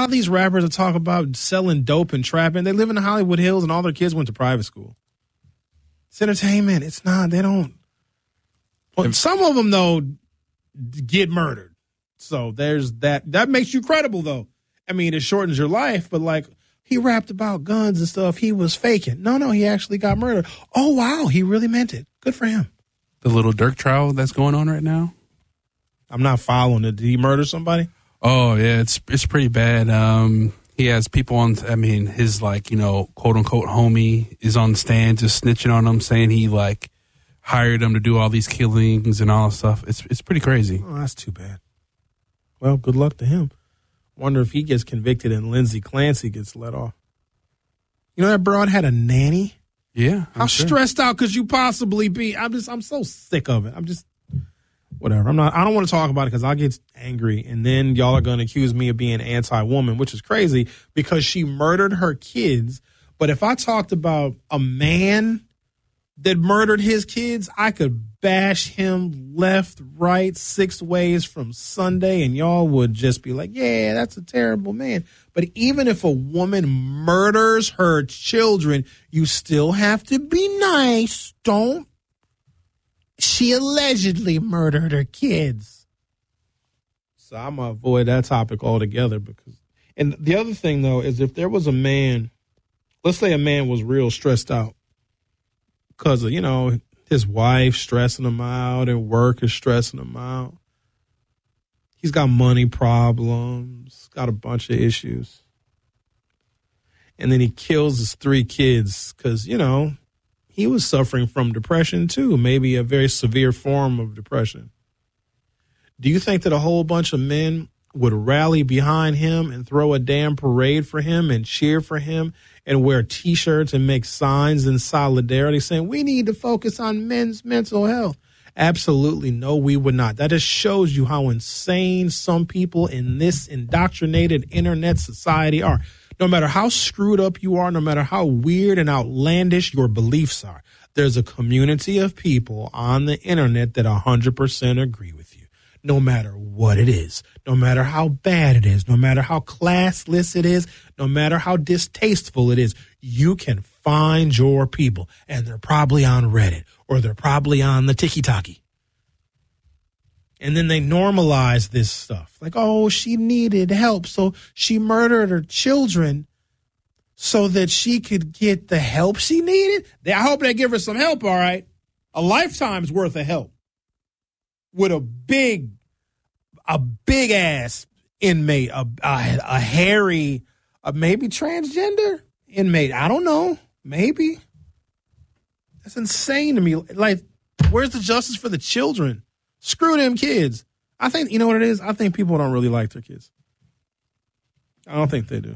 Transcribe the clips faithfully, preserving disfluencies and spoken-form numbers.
of these rappers that talk about selling dope and trapping, they live in the Hollywood Hills and all their kids went to private school. It's entertainment. It's not. They don't. Well, some of them, though, get murdered. So there's that. That makes you credible, though. I mean, it shortens your life, but like, he rapped about guns and stuff. He was faking. No, no, he actually got murdered. Oh, wow. He really meant it. Good for him. The little Dirk trial that's going on right now? I'm not following it. Did he murder somebody? Oh, yeah. It's it's pretty bad. Um, he has people on, I mean, his, like, you know, quote unquote homie is on the stand just snitching on him, saying he, like, hired him to do all these killings and all that stuff. It's, it's pretty crazy. Oh, that's too bad. Well, good luck to him. Wonder if he gets convicted and Lindsey Clancy gets let off. You know that broad had a nanny? Yeah. How sure. stressed out could you possibly be? I'm just, I'm so sick of it. I'm just, whatever. I'm not, I don't want to talk about it because I'll get angry and then y'all are going to accuse me of being anti-woman, which is crazy because she murdered her kids. But if I talked about a man that murdered his kids, I could bash him left, right, six ways from Sunday, and y'all would just be like, yeah, that's a terrible man. But even if a woman murders her children, you still have to be nice. Don't. She allegedly murdered her kids. So I'm going to avoid that topic altogether. because. And the other thing, though, is if there was a man, let's say a man was real stressed out because of, you know, his wife stressing him out and work is stressing him out. He's got money problems, got a bunch of issues. And then he kills his three kids because, you know, he was suffering from depression too, maybe a very severe form of depression. Do you think that a whole bunch of men would rally behind him and throw a damn parade for him and cheer for him and wear T-shirts and make signs in solidarity saying we need to focus on men's mental health? Absolutely no, we would not. That just shows you how insane some people in this indoctrinated internet society are. No matter how screwed up you are, no matter how weird and outlandish your beliefs are, there's a community of people on the internet that one hundred percent agree with you. No matter what it is, no matter how bad it is, no matter how classless it is, no matter how distasteful it is, you can find your people. And they're probably on Reddit or they're probably on the Tiki-Taki. And then they normalize this stuff. Like, oh, she needed help, so she murdered her children so that she could get the help she needed. I hope they give her some help, all right? A lifetime's worth of help. With a big, a big ass inmate, a, a, a hairy, a maybe transgender inmate. I don't know. Maybe. That's insane to me. Like, where's the justice for the children? Screw them kids. I think, you know what it is? I think people don't really like their kids. I don't think they do.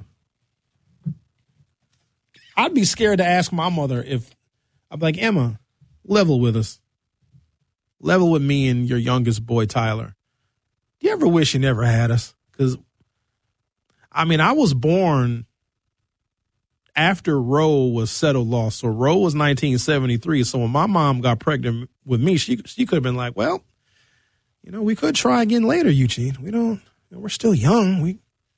I'd be scared to ask my mother if, I'd be like, Emma, level with us. Level with me and your youngest boy, Tyler. Do you ever wish you never had us? Because, I mean, I was born after Roe was settled law. So Roe was nineteen seventy-three. So when my mom got pregnant with me, she she could have been like, well, you know, we could try again later, Eugene. We don't, you know, we're still young. We.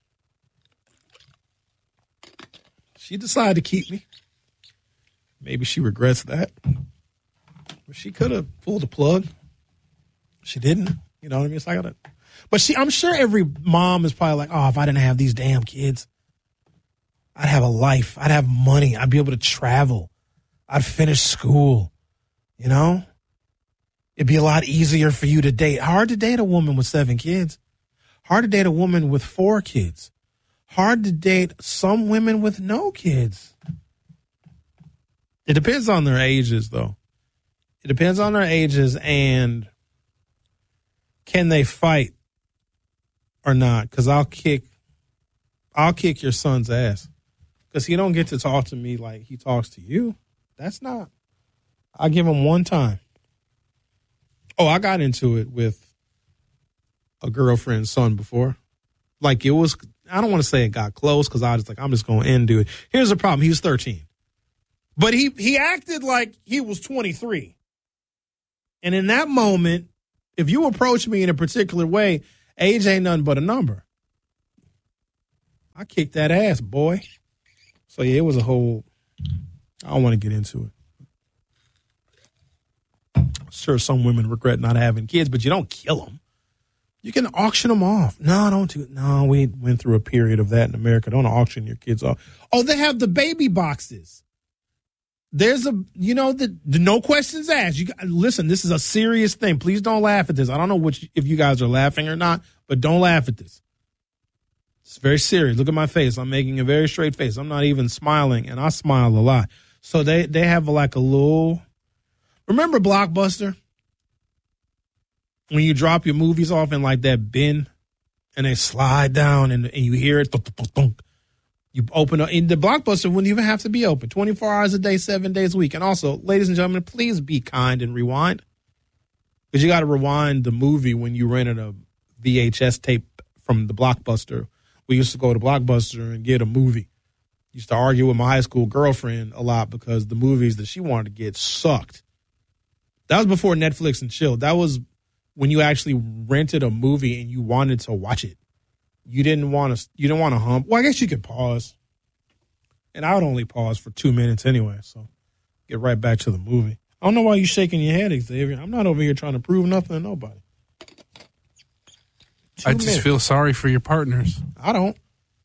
She decided to keep me. Maybe she regrets that. But she could have pulled the plug. She didn't. You know what I mean? It's like, but she, I'm sure every mom is probably like, oh, if I didn't have these damn kids, I'd have a life. I'd have money. I'd be able to travel. I'd finish school. You know? It'd be a lot easier for you to date. Hard to date a woman with seven kids. Hard to date a woman with four kids. Hard to date some women with no kids. It depends on their ages, though. It depends on their ages and can they fight or not? Because I'll kick, I'll kick your son's ass. Because he don't get to talk to me like he talks to you. That's not. I give him one time. Oh, I got into it with a girlfriend's son before. Like it was, I don't want to say it got close because I was like, I'm just going to end it. Here's the problem. He was thirteen. But he, he acted like he was twenty-three. And in that moment, if you approach me in a particular way, age ain't nothing but a number. I kicked that ass, boy. So yeah, it was a whole. I don't want to get into it. I'm sure some women regret not having kids, but you don't kill them. You can auction them off. No, don't do it. No, we went through a period of that in America. Don't auction your kids off. Oh, they have the baby boxes. There's a, you know, the, the no questions asked. You listen, this is a serious thing. Please don't laugh at this. I don't know which, if you guys are laughing or not, but don't laugh at this. It's very serious. Look at my face. I'm making a very straight face. I'm not even smiling, and I smile a lot. So they, they have like a little, remember Blockbuster? When you drop your movies off in like that bin and they slide down and, and you hear it, thunk, thunk, thunk. You open up, and the Blockbuster wouldn't even have to be open twenty-four hours a day, seven days a week. And also, ladies and gentlemen, please be kind and rewind. Because you got to rewind the movie when you rented a V H S tape from the Blockbuster. We used to go to Blockbuster and get a movie. Used to argue with my high school girlfriend a lot because the movies that she wanted to get sucked. That was before Netflix and chill. That was when you actually rented a movie and you wanted to watch it. You didn't want to. You didn't want to hump. Well, I guess you could pause, and I would only pause for two minutes anyway. So get right back to the movie. I don't know why you're shaking your head, Xavier. I'm not over here trying to prove nothing to nobody. Two I just minutes. feel sorry for your partners. I don't.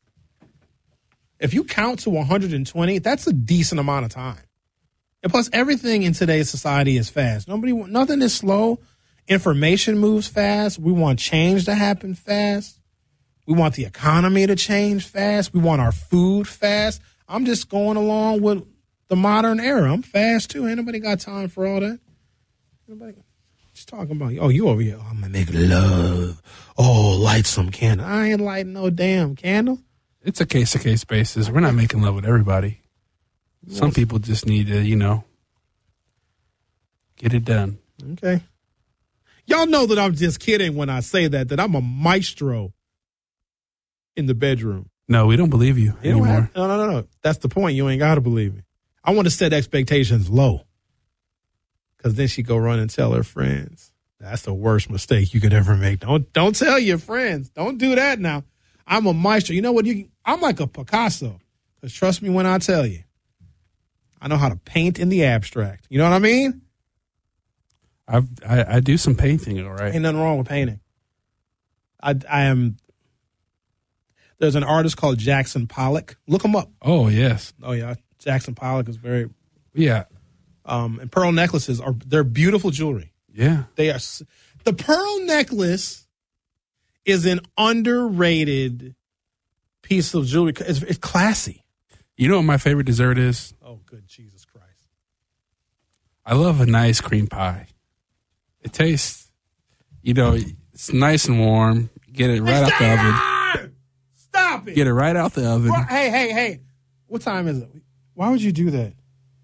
If you count to one hundred twenty, that's a decent amount of time. And plus, everything in today's society is fast. Nobody, nothing is slow. Information moves fast. We want change to happen fast. We want the economy to change fast. We want our food fast. I'm just going along with the modern era. I'm fast, too. Ain't nobody got time for all that. Nobody just talking about, oh, you over here. Oh, I'm going to make love. Oh, light some candle. I ain't lighting no damn candle. It's a case-to-case basis. We're not making love with everybody. Some people just need to, you know, get it done. Okay. Y'all know that I'm just kidding when I say that, that I'm a maestro in the bedroom. No, we don't believe you, you anymore. Have, no, no, no, no. That's the point. You ain't got to believe me. I want to set expectations low. Because then she go run and tell her friends. That's the worst mistake you could ever make. Don't don't tell your friends. Don't do that now. I'm a maestro. You know what? You, I'm like a Picasso. Because trust me when I tell you. I know how to paint in the abstract. You know what I mean? I've, I I do some painting, all right. Ain't nothing wrong with painting. I I am. There's an artist called Jackson Pollock. Look him up. Oh, yes. Oh yeah, Jackson Pollock is very. Yeah. Um, and pearl necklaces are they're beautiful jewelry. Yeah. They are. The pearl necklace is an underrated piece of jewelry. It's, it's classy. You know what my favorite dessert is? Oh, good Jesus Christ! I love a nice cream pie. It tastes, you know, it's nice and warm. Get it right out the oven. Stop it! Get it right out the oven. Hey, hey, hey! What time is it? Why would you do that?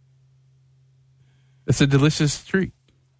It's a delicious treat.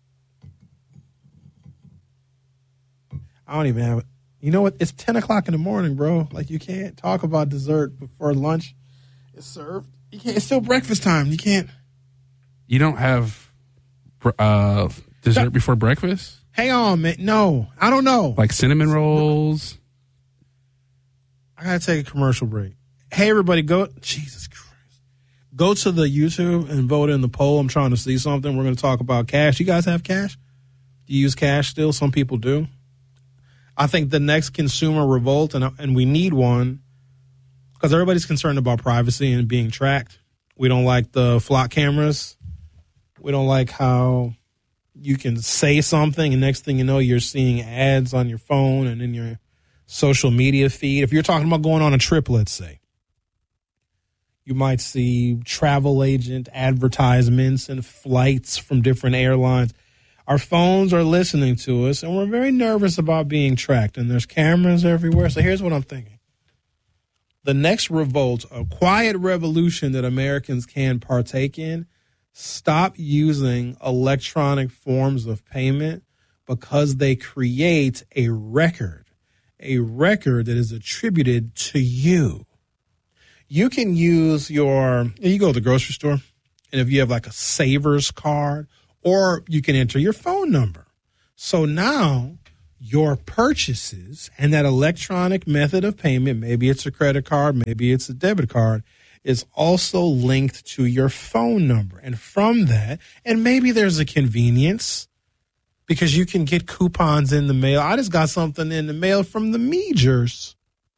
I don't even have it. You know what? It's ten o'clock in the morning, bro. Like, you can't talk about dessert before lunch is served. You can't. It's still breakfast time. You can't. You don't have uh, dessert No. before breakfast? Hang on, man. No, I don't know. Like cinnamon rolls? I gotta take a commercial break. Hey, everybody, go. Jesus Christ. Go to the YouTube and vote in the poll. I'm trying to see something. We're going to talk about cash. You guys have cash? Do you use cash still? Some people do. I think the next consumer revolt, and and we need one, because everybody's concerned about privacy and being tracked. We don't like the flock cameras. We don't like how you can say something, and next thing you know, you're seeing ads on your phone and in your social media feed. If you're talking about going on a trip, let's say, you might see travel agent advertisements and flights from different airlines. Our phones are listening to us, and we're very nervous about being tracked, and there's cameras everywhere. So here's what I'm thinking. The next revolt, a quiet revolution that Americans can partake in, stop using electronic forms of payment because they create a record, a record that is attributed to you. You can use your, you go to the grocery store, and if you have like a Savers card, or you can enter your phone number. So now your purchases and that electronic method of payment, maybe it's a credit card, maybe it's a debit card, is also linked to your phone number. And from that, and maybe there's a convenience because you can get coupons in the mail. I just got something in the mail from the Meejers.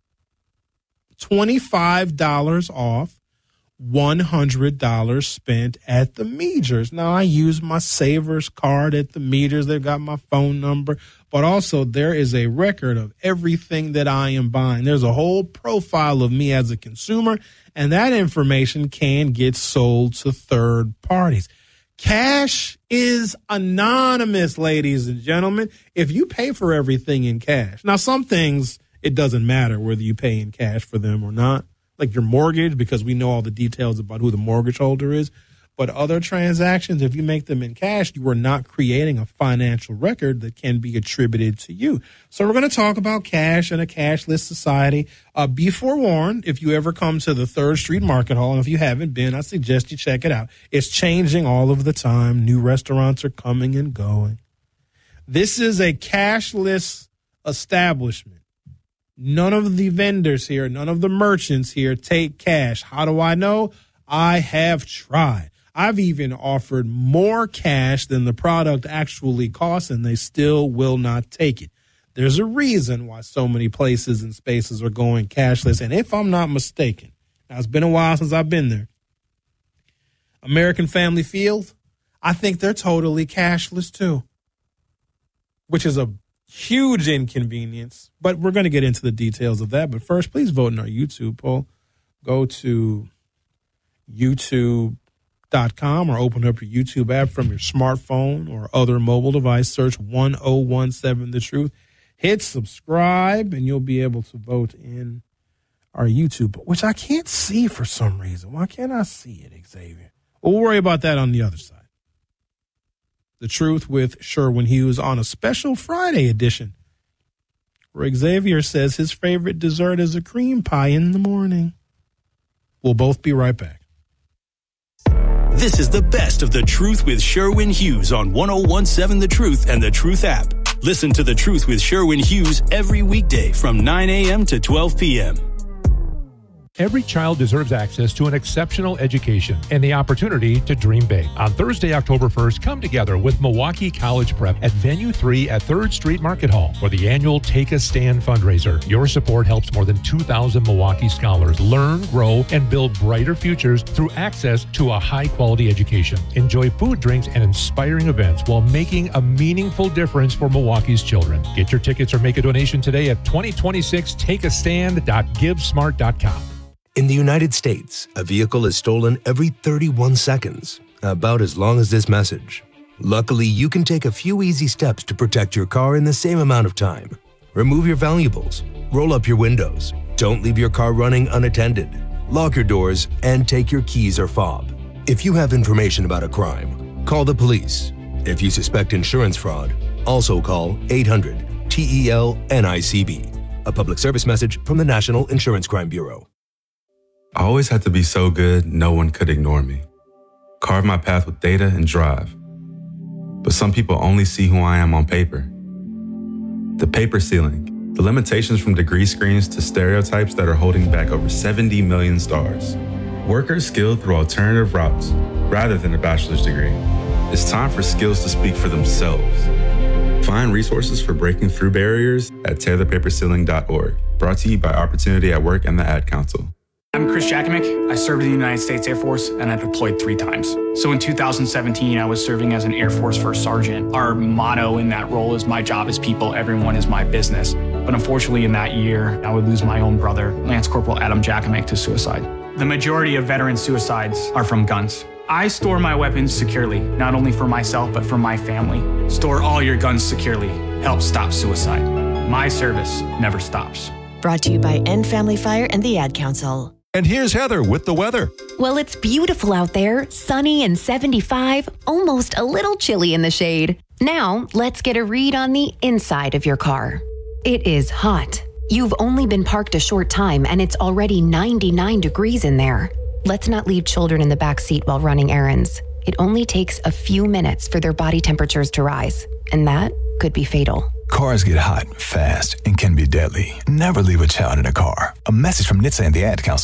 twenty-five dollars off, one hundred dollars spent at the Meejers. Now, I use my Savers card at the Meejers. They've got my phone number. But also, there is a record of everything that I am buying. There's a whole profile of me as a consumer, and that information can get sold to third parties. Cash is anonymous, ladies and gentlemen. If you pay for everything in cash. Now, some things, it doesn't matter whether you pay in cash for them or not, like your mortgage, because we know all the details about who the mortgage holder is. But other transactions, if you make them in cash, you are not creating a financial record that can be attributed to you. So we're going to talk about cash and a cashless society. Uh, be forewarned, if you ever come to the Third Street Market Hall, and if you haven't been, I suggest you check it out. It's changing all of the time. New restaurants are coming and going. This is a cashless establishment. None of the vendors here, none of the merchants here take cash. How do I know? I have tried. I've even offered more cash than the product actually costs, and they still will not take it. There's a reason why so many places and spaces are going cashless. And if I'm not mistaken, now it's been a while since I've been there, American Family Field, I think they're totally cashless too, which is a huge inconvenience. But we're going to get into the details of that. But first, please vote in our YouTube poll. Go to YouTube dot com or open up your YouTube app from your smartphone or other mobile device. Search one oh one seven The Truth. Hit subscribe, and you'll be able to vote in our YouTube, which I can't see for some reason. Why can't I see it, Xavier? We'll worry about that on the other side. The Truth with Sherwin Hughes on a special Friday edition, where Xavier says his favorite dessert is a cream pie in the morning. We'll both be right back. This is the best of The Truth with Sherwin Hughes on one oh one seven The Truth and The Truth app. Listen to The Truth with Sherwin Hughes every weekday from nine a.m. to twelve p.m. Every child deserves access to an exceptional education and the opportunity to dream big. On Thursday, October first, come together with Milwaukee College Prep at Venue three at Third Street Market Hall for the annual Take a Stand fundraiser. Your support helps more than two thousand Milwaukee scholars learn, grow, and build brighter futures through access to a high-quality education. Enjoy food, drinks, and inspiring events while making a meaningful difference for Milwaukee's children. Get your tickets or make a donation today at twenty twenty-six take a stand dot give smart dot com. In the United States, a vehicle is stolen every thirty-one seconds, about as long as this message. Luckily, you can take a few easy steps to protect your car in the same amount of time. Remove your valuables, roll up your windows, don't leave your car running unattended, lock your doors, and take your keys or fob. If you have information about a crime, call the police. If you suspect insurance fraud, also call eight hundred T E L N I C B. A public service message from the National Insurance Crime Bureau. I always had to be so good, no one could ignore me. Carve my path with data and drive. But some people only see who I am on paper. The paper ceiling, the limitations from degree screens to stereotypes that are holding back over seventy million stars. Workers skilled through alternative routes, rather than a bachelor's degree. It's time for skills to speak for themselves. Find resources for breaking through barriers at tear the paper ceiling dot org. Brought to you by Opportunity at Work and the Ad Council. I'm Chris Jakimick. I served in the United States Air Force and I deployed three times. So in two thousand seventeen, I was serving as an Air Force First Sergeant. Our motto in that role is my job is people, everyone is my business. But unfortunately in that year, I would lose my own brother, Lance Corporal Adam Jakimick, to suicide. The majority of veteran suicides are from guns. I store my weapons securely, not only for myself, but for my family. Store all your guns securely. Help stop suicide. My service never stops. Brought to you by End Family Fire and the Ad Council. And here's Heather with the weather. Well, it's beautiful out there, sunny and seventy-five, almost a little chilly in the shade. Now, let's get a read on the inside of your car. It is hot. You've only been parked a short time and it's already ninety-nine degrees in there. Let's not leave children in the back seat while running errands. It only takes a few minutes for their body temperatures to rise, and that could be fatal. Cars get hot, fast, and can be deadly. Never leave a child in a car. A message from N H T S A and the Ad Council.